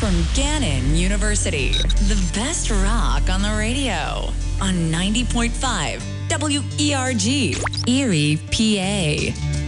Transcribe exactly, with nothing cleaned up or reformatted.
from Gannon University. The best rock on the radio on ninety point five W E R G, Erie, P A.